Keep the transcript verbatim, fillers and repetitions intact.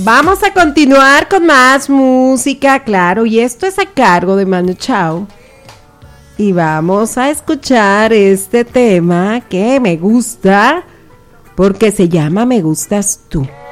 Vamos a continuar con más música, claro, y esto es a cargo de Manu Chao. Y vamos a escuchar este tema que me gusta porque se llama Me Gustas Tú.